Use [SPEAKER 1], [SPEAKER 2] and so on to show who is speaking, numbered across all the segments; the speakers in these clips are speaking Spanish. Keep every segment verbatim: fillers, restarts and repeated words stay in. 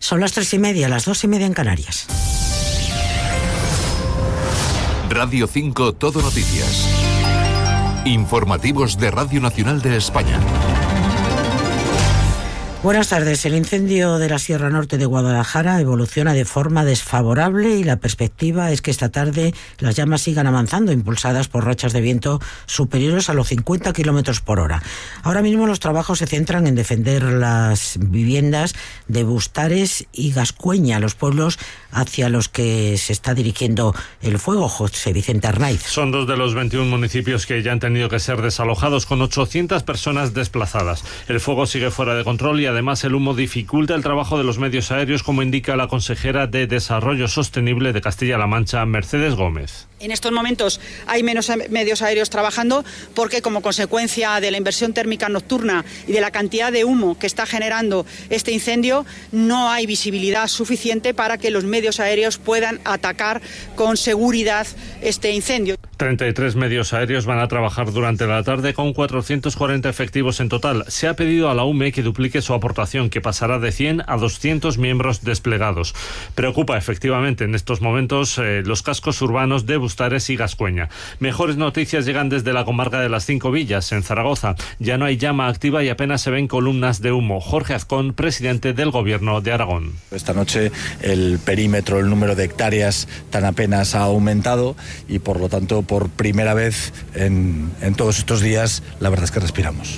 [SPEAKER 1] Son las tres y media, las dos y media en Canarias.
[SPEAKER 2] Radio cinco Todo Noticias. Informativos de Radio Nacional de España.
[SPEAKER 1] Buenas tardes. El incendio de la Sierra Norte de Guadalajara evoluciona de forma desfavorable y la perspectiva es que esta tarde las llamas sigan avanzando, impulsadas por rachas de viento superiores a los cincuenta kilómetros por hora. Ahora mismo los trabajos se centran en defender las viviendas de Bustares y Gascueña, los pueblos hacia los que se está dirigiendo el fuego. José Vicente Arnaiz.
[SPEAKER 3] Son dos de los veintiún municipios que ya han tenido que ser desalojados, con ochocientas personas desplazadas. El fuego sigue fuera de control y además el humo dificulta el trabajo de los medios aéreos, como indica la consejera de Desarrollo Sostenible de Castilla-La Mancha, Mercedes Gómez.
[SPEAKER 4] En estos momentos hay menos medios aéreos trabajando porque, como consecuencia de la inversión térmica nocturna y de la cantidad de humo que está generando este incendio, no hay visibilidad suficiente para que los medios aéreos puedan atacar con seguridad este incendio.
[SPEAKER 3] treinta y tres medios aéreos van a trabajar durante la tarde con cuatrocientos cuarenta efectivos en total. Se ha pedido a la U M E que duplique su aportación, que pasará de cien a doscientos miembros desplegados. Preocupa efectivamente en estos momentos eh, los cascos urbanos de Bustares y Gascueña. Mejores noticias llegan desde la comarca de las Cinco Villas, en Zaragoza. Ya no hay llama activa y apenas se ven columnas de humo. Jorge Azcón, presidente del Gobierno de Aragón.
[SPEAKER 5] Esta noche el perímetro, el número de hectáreas tan apenas ha aumentado y por lo tanto por primera vez en, en todos estos días la verdad es que respiramos.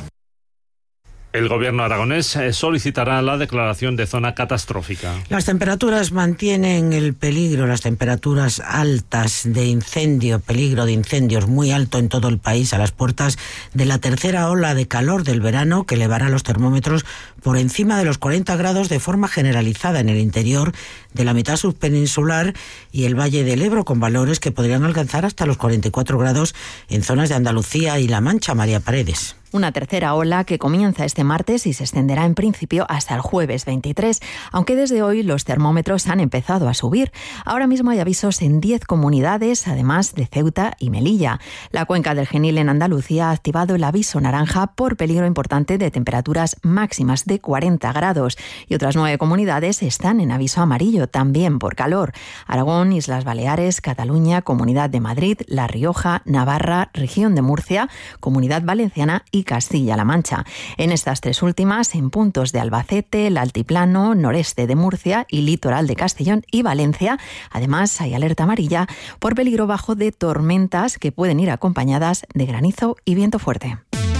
[SPEAKER 3] El gobierno aragonés solicitará la declaración de zona catastrófica.
[SPEAKER 1] Las temperaturas mantienen el peligro, las temperaturas altas de incendio, peligro de incendios muy alto en todo el país, a las puertas de la tercera ola de calor del verano, que elevará los termómetros por encima de los cuarenta grados de forma generalizada en el interior de la mitad subpeninsular y el Valle del Ebro, con valores que podrían alcanzar hasta los cuarenta y cuatro grados en zonas de Andalucía y La Mancha. María Paredes.
[SPEAKER 6] Una tercera ola que comienza este martes y se extenderá en principio hasta el jueves veintitrés, aunque desde hoy los termómetros han empezado a subir. Ahora mismo hay avisos en diez comunidades, además de Ceuta y Melilla. La cuenca del Genil en Andalucía ha activado el aviso naranja por peligro importante de temperaturas máximas de cuarenta grados y otras nueve comunidades están en aviso amarillo, también por calor. Aragón, Islas Baleares, Cataluña, Comunidad de Madrid, La Rioja, Navarra, Región de Murcia, Comunidad Valenciana y Castilla-La Mancha. En estas tres últimas, en puntos de Albacete, el Altiplano, noreste de Murcia y litoral de Castellón y Valencia, además hay alerta amarilla por peligro bajo de tormentas que pueden ir acompañadas de granizo y viento fuerte.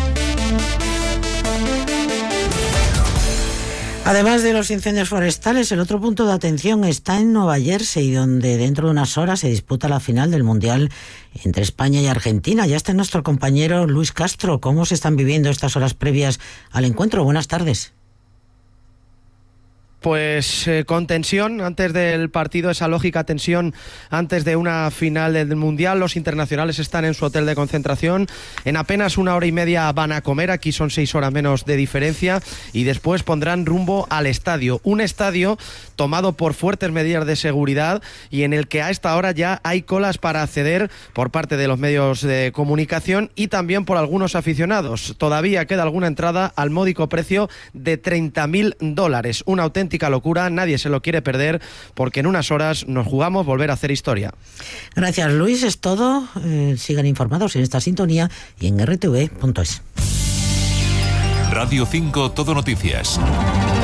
[SPEAKER 1] Además de los incendios forestales, el otro punto de atención está en Nueva Jersey, donde dentro de unas horas se disputa la final del Mundial entre España y Argentina. Ya está nuestro compañero Luis Castro. ¿Cómo se están viviendo estas horas previas al encuentro? Buenas tardes.
[SPEAKER 7] Pues eh, con tensión antes del partido, esa lógica tensión antes de una final del Mundial. Los internacionales están en su hotel de concentración. En apenas una hora y media van a comer, aquí son seis horas menos de diferencia, y después pondrán rumbo al estadio. Un estadio tomado por fuertes medidas de seguridad y en el que a esta hora ya hay colas para acceder por parte de los medios de comunicación y también por algunos aficionados. Todavía queda alguna entrada al módico precio de treinta mil dólares. Una auténtica locura, nadie se lo quiere perder porque en unas horas nos jugamos volver a hacer historia.
[SPEAKER 1] Gracias, Luis, es todo. Eh, sigan informados en esta sintonía y en erre te ve punto es.
[SPEAKER 2] Radio cinco Todo Noticias.